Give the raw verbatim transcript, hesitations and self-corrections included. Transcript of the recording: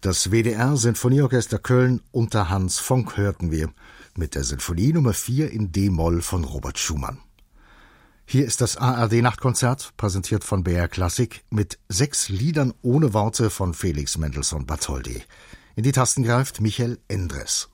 Das W D R-Sinfonieorchester Köln unter Hans Fonck hörten wir mit der Sinfonie Nummer vier in D-Moll von Robert Schumann. Hier ist das A R D-Nachtkonzert, präsentiert von B R Klassik, mit sechs Liedern ohne Worte von Felix Mendelssohn Bartholdy. In die Tasten greift Michael Endres.